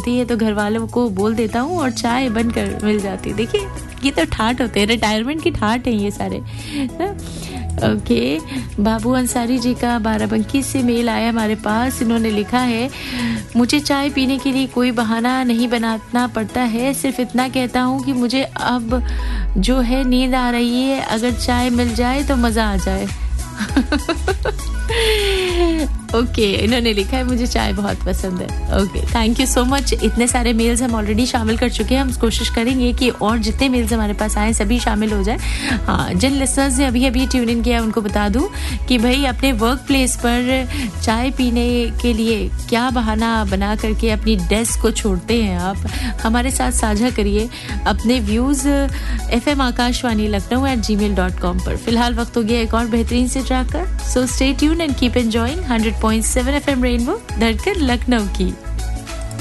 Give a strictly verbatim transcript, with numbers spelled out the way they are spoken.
होती है तो घर वालों को बोल देता हूँ और चाय बनकर मिल जाती है। देखिए ये तो ठाट होते हैं, रिटायरमेंट की ठाट है ये सारे। ओके, बाबू अंसारी जी का बाराबंकी से मेल आया हमारे पास। इन्होंने लिखा है, मुझे चाय पीने के लिए कोई बहाना नहीं बनाना पड़ता है, सिर्फ इतना कहता हूँ कि मुझे अब जो है नींद आ रही है, अगर चाय मिल जाए तो मज़ा आ जाए। ओके okay, इन्होंने लिखा है मुझे चाय बहुत पसंद है। Okay, thank you so much. इतने सारे मेल्स हम ऑलरेडी शामिल कर चुके हैं, हम कोशिश करेंगे कि और जितने मेल्स हमारे पास आए सभी शामिल हो जाए। हाँ, जिन लिसनर्स ने अभी अभी ट्यून इन किया उनको बता दूं कि भाई अपने वर्क प्लेस पर चाय पीने के लिए क्या बहाना बना करके अपनी डेस्क को छोड़ते हैं आप, हमारे साथ साझा करिए अपने views F M Akashvani Lucknow eight जी मेल डॉट कॉम पर। फिलहाल वक्त हो गया एक और बेहतरीन से ट्रैक का, so stay tune and keep enjoying hundred point seven F M rainbow, धड़कन लखनऊ की।